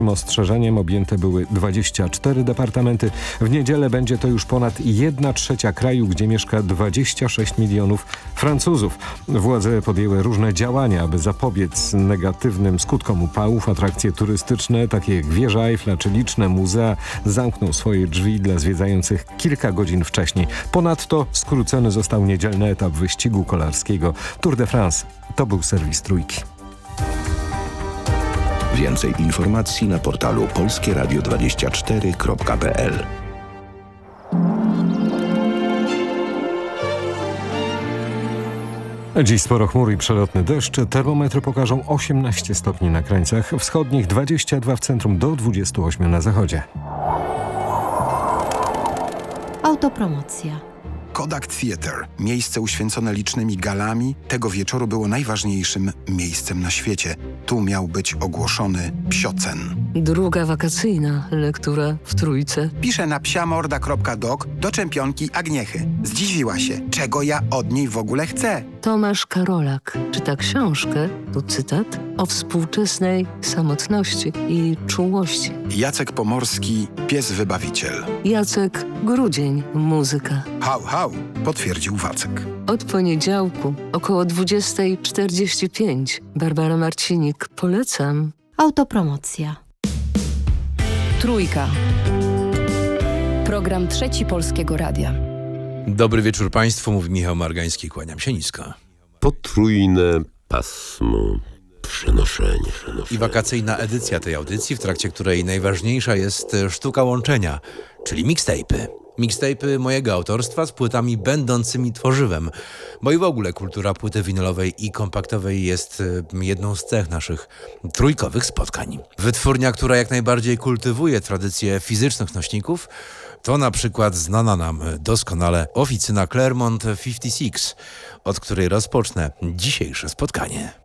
Ostrzeżeniem objęte były 24 departamenty. W niedzielę będzie to już ponad 1/3 kraju, gdzie mieszka 26 milionów Francuzów. Władze podjęły różne działania, aby zapobiec negatywnym skutkom upałów. Atrakcje turystyczne, takie jak wieża Eiffla czy liczne muzea, zamkną swoje drzwi dla zwiedzających kilka godzin wcześniej. Ponadto skrócony został niedzielny etap wyścigu kolarskiego Tour de France. To był serwis Trójki. Więcej informacji na portalu polskieradio24.pl. Dziś sporo chmur i przelotny deszcz. Termometry pokażą 18 stopni na krańcach wschodnich, 22 w centrum, do 28 na zachodzie. Autopromocja. Kodak Theatre, miejsce uświęcone licznymi galami, tego wieczoru było najważniejszym miejscem na świecie. Tu miał być ogłoszony psiocen. Druga wakacyjna lektura w Trójce. Piszę na psiamorda.doc do czempionki Agniechy. Zdziwiła się, czego ja od niej w ogóle chcę. Tomasz Karolak czyta książkę, tu cytat, o współczesnej samotności i czułości. Jacek Pomorski, pies wybawiciel. Jacek Grudzień, muzyka. Hał, hał, potwierdził Wacek. Od poniedziałku około 20:45. Barbara Marcinik, polecam. Autopromocja. Trójka. Program Trzeci Polskiego Radia. Dobry wieczór Państwu, mówi Michał Margański, kłaniam się nisko. Potrójne pasmo przenoszenia. I wakacyjna edycja tej audycji, w trakcie której najważniejsza jest sztuka łączenia, czyli mixtape'y. Mixtape'y mojego autorstwa z płytami będącymi tworzywem, bo i w ogóle kultura płyty winylowej i kompaktowej jest jedną z cech naszych trójkowych spotkań. Wytwórnia, która jak najbardziej kultywuje tradycje fizycznych nośników, to na przykład znana nam doskonale oficyna Claremont 56, od której rozpocznę dzisiejsze spotkanie.